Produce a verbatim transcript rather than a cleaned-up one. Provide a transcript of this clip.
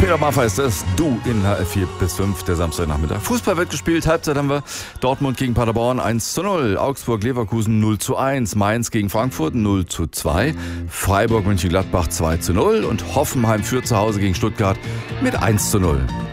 Peter Maffay ist das, du in H F vier bis fünf, der Samstagnachmittag. Fußball wird gespielt, Halbzeit haben wir Dortmund gegen Paderborn eins zu null, Augsburg-Leverkusen null zu eins, Mainz gegen Frankfurt null zu zwei, Freiburg-Mönchengladbach zwei zu null und Hoffenheim führt zu Hause gegen Stuttgart mit eins zu null.